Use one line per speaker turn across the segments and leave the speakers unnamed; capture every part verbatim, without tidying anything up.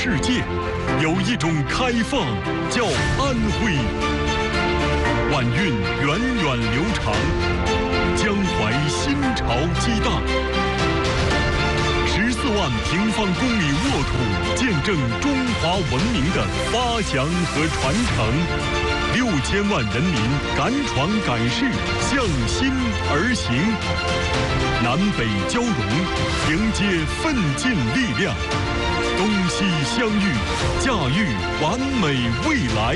世界，有一种开放叫安徽。晚运源远流长，江淮新潮激荡。十四万平方公里沃土，见证中华文明的发祥和传承。六千万人民敢闯敢试，向心而行。南北交融，迎接奋进力量。东西相遇，驾驭完美未来。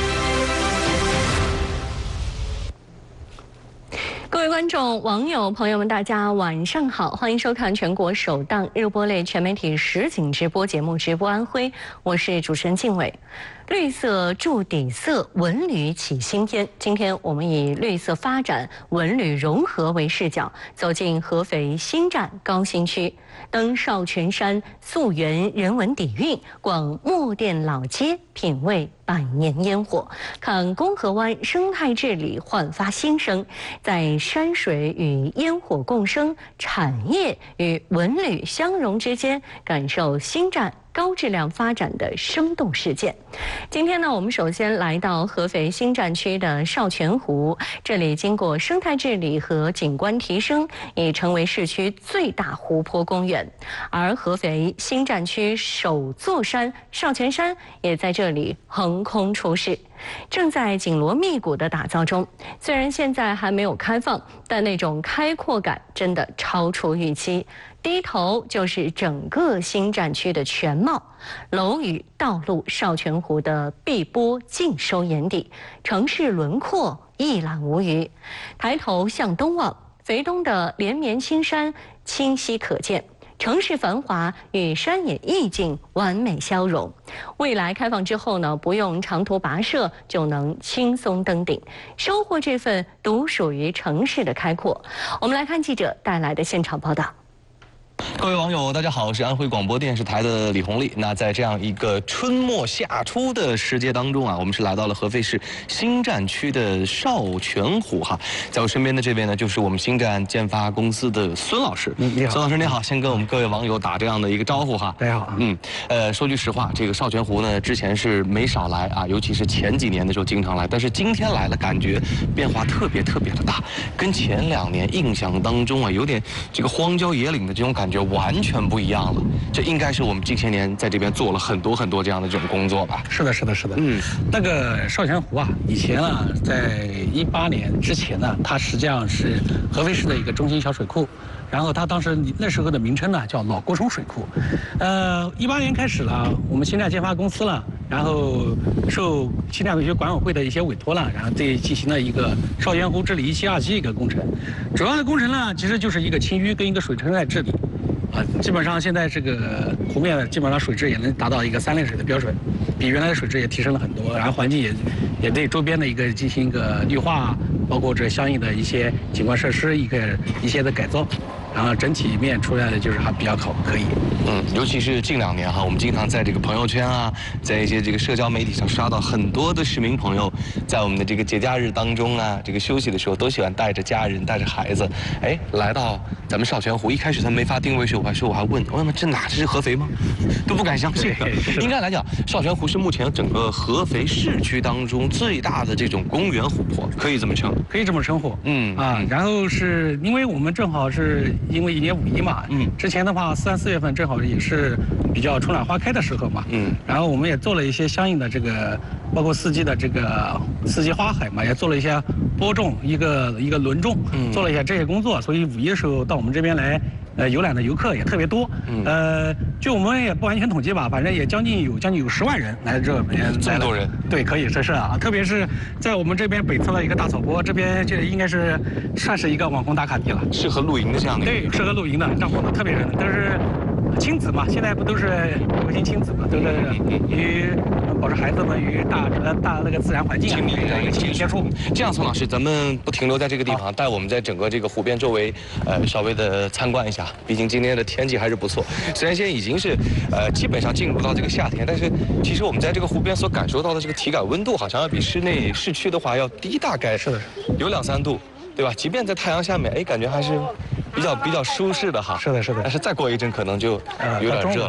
各位观众、网友、朋友们，大家晚上好，欢迎收看全国首档热播类全媒体实景直播节目《直播安徽》，我是主持人静伟。绿色筑底色，文旅起新天。今天我们以绿色发展、文旅融合为视角，走进合肥新站高新区，登少泉山溯源人文底蕴，逛墨店老街，品味百年烟火，看公河湾生态治理焕发新生，在山水与烟火共生、产业与文旅相融之间，感受新站高质量发展的生动事件。今天呢，我们首先来到合肥新站区的少泉湖，这里经过生态治理和景观提升，已成为市区最大湖泊公园。而合肥新站区首座山少泉山也在这里横空出世，正在紧锣密鼓的打造中。虽然现在还没有开放，但那种开阔感真的超出预期。低头就是整个新站区的全貌，楼宇、道路、少泉湖的碧波尽收眼底，城市轮廓一览无余。抬头向东望，肥东的连绵青山清晰可见，城市繁华与山野意境完美消融。未来开放之后呢，不用长途跋涉就能轻松登顶，收获这份独属于城市的开阔。我们来看记者带来的现场报道。
各位网友，大家好，我是安徽广播电视台的李红丽。那在这样一个春末夏初的时节当中啊，我们是来到了合肥市新站区的少泉湖哈。在我身边的这位呢，就是我们新站建发公司的孙老师。
你你好，
孙老师你好，先跟我们各位网友打这样的一个招呼哈。
大家好。
嗯，呃，说句实话，这个少泉湖呢，之前是没少来啊，尤其是前几年的时候经常来，但是今天来了，感觉变化特别特别的大，跟前两年印象当中啊，有点这个荒郊野岭的这种感觉完全不一样了。这应该是我们近些年在这边做了很多很多这样的这种工作吧？
是的，是的，是的。
嗯，
那个少泉湖啊，以前啊，在一八年之前呢，它实际上是合肥市的一个中心小水库。然后它当时那时候的名称呢叫老郭冲水库，呃，一八年开始了，我们新站建发公司了，然后受新站委学管委会的一些委托了，然后对进行了一个少泉湖治理一期、二期一个工程。主要的工程呢，其实就是一个清淤跟一个水生态治理。啊，基本上现在这个湖面基本上水质也能达到一个三类水的标准，比原来的水质也提升了很多，然后环境也也对周边的一个进行一个绿化，包括这相应的一些景观设施一个一些的改造。然后整体面出来的就是还比较好，可以。
嗯，尤其是近两年哈，我们经常在这个朋友圈啊，在一些这个社交媒体上刷到很多的市民朋友，在我们的这个节假日当中啊，这个休息的时候都喜欢带着家人、带着孩子，哎，来到咱们少泉湖。一开始他没发定位时，我还说我还问，我问这哪这是合肥吗？都不敢相信。应该来讲，少泉湖是目前整个合肥市区当中最大的这种公园湖泊，可以这么称？
可以这么称呼。
嗯
啊，然后是因为我们正好是。因为一年五一嘛，嗯，之前的话三四月份正好也是比较春暖花开的时候嘛，嗯，然后我们也做了一些相应的这个，包括四季的这个四季花海嘛，也做了一些播种，一个一个轮种，嗯，做了一些这些工作，所以五一的时候到我们这边来，呃，游览的游客也特别多，嗯，呃，就我们也不完全统计吧，反正也将近有将近有十万人来这边，
这么多人，
对，可以这是啊，特别是在我们这边北侧的一个大草坡，这边这应该是算是一个网红打卡地了，
适合露营的这样的。
对，适合露营的，帐篷的特别热闹，但是亲子嘛，现在不都是流行亲子嘛，都是与保持孩子们与大呃大那个自然环境
亲密的一个
亲密接触。
这样，孙老师，咱们不停留在这个地方，带我们在整个这个湖边周围，呃，稍微的参观一下。毕竟今天的天气还是不错，虽然现在已经是呃基本上进入到这个夏天，但是其实我们在这个湖边所感受到的这个体感温度，好像要比室内市区的话要低，大概
是的，
有两三度，对吧？即便在太阳下面，哎，感觉还是比较比较舒适的哈。
是的，是的。
但是再过一阵可能就有点热了。